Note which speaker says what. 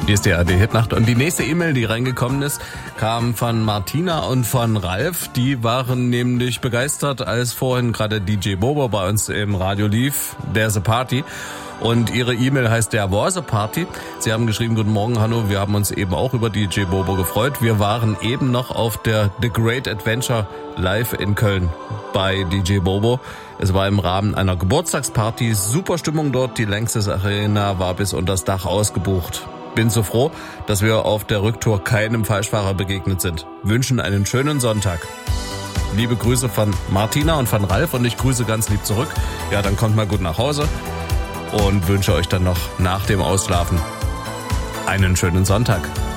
Speaker 1: Hier ist die ARD-Hitnacht und die nächste E-Mail, die reingekommen ist, kam von Martina und von Ralf. Die waren nämlich begeistert, als vorhin gerade DJ Bobo bei uns im Radio lief, There's a Party. Und ihre E-Mail heißt Der was a Party. Sie haben geschrieben, guten Morgen, Hanno, wir haben uns eben auch über DJ Bobo gefreut. Wir waren eben noch auf der The Great Adventure live in Köln bei DJ Bobo. Es war im Rahmen einer Geburtstagsparty, super Stimmung dort, die Längstes Arena war bis unter das Dach ausgebucht. Bin so froh, dass wir auf der Rücktour keinem Falschfahrer begegnet sind. Wünschen einen schönen Sonntag. Liebe Grüße von Martina und von Ralf und ich grüße ganz lieb zurück. Ja, dann kommt mal gut nach Hause und wünsche euch dann noch nach dem Ausschlafen einen schönen Sonntag.